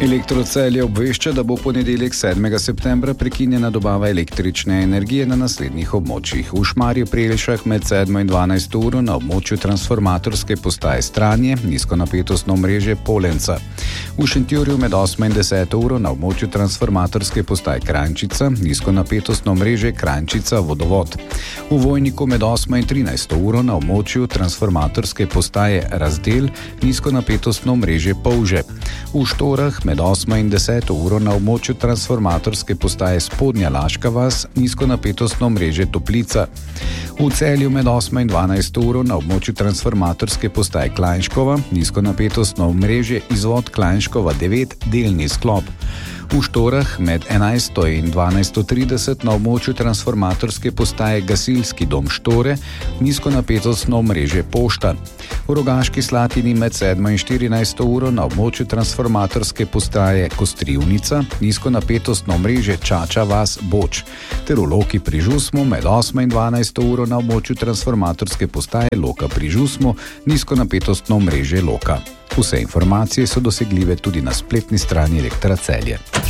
Elektrocelje obvešča, da bo ponedeljek 7. septembra prekinjena dobava električne energije na naslednjih območjih. V Šmarju pri Jelšah med 7 in 12 uro na območju transformatorske postaje Stranje, nizkonapetostno omrežje Polenca. V Šentjurju med 8 in 10 uro na območju transformatorske postaje Kranjčica, nizkonapetostno omrežje Kranjčica Vodovod. V Vojniku med 8 in 13 uro na območju transformatorske postaje Razdel, nizkonapetostno omrežje Polže. V Štorah med 8 in 10 uro na območju transformatorske postaje Spodnja Laška vas, nizkonapetostno omrežje Toplica. V Celju med 8 in 12 uro na območju transformatorske postaje Klajnškova, nizkonapetostno omrežje Izvod Klajnškova 9, delni sklop. V Štorah med 11 in 12:30 na območju transformatorske postaje Gasilski dom Štore, nizkonapetostno omrežje Pošta. V Rogaški Slatini med 7 in 14 uro na območju transformatorske postaje Kostrivnica, nizkonapetostno omrežje Čača vas Boč. Ter v Loki pri Žusmu med 8 in 12 uro na območju transformatorske postaje Loka pri Žusmu, nizkonapetostno omrežje Loka. Vse informacije so dosegljive tudi na spletni strani Elektra Celje.